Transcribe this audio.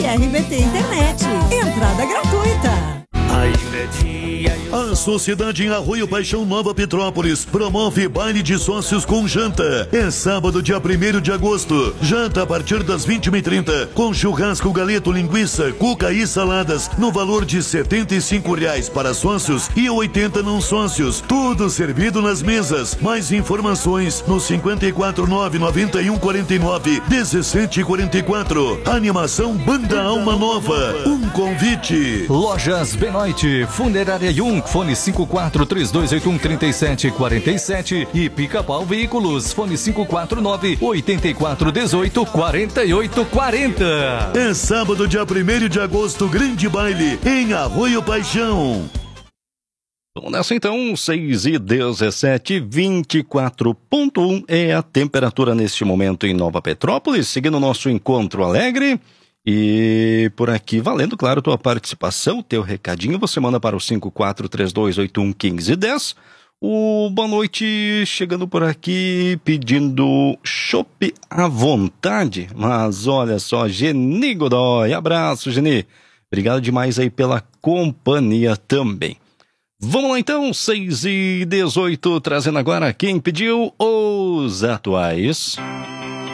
RBT Internet. Entrada gratuita. A Sociedade em Arroio Paixão Nova Petrópolis promove baile de sócios com janta. É sábado, dia 1º de agosto. Janta a partir das 21h30, com churrasco, galeto, linguiça, cuca e saladas, no valor de R$ 75 para sócios e R$ 80 não sócios. Tudo servido nas mesas. Mais informações no 549-9149-1744. Animação Banda Alma Nova. Um convite. Lojas Benoit, Funerária Jung, fone 5432813747 e Pica-Pau Veículos, fone 549-8418-4840. É sábado, dia 1º de agosto, grande baile em Arroio Paixão. Vamos nessa então, 6h17, 24.1 é a temperatura neste momento em Nova Petrópolis, seguindo o nosso encontro alegre. E por aqui, valendo, claro, tua participação, teu recadinho, você manda para o 5432811510. O boa noite chegando por aqui pedindo chopp à vontade, mas olha só, Geni Godoy, abraço Geni, obrigado demais aí pela companhia também. Vamos lá então, 6h18, trazendo agora quem pediu os atuais.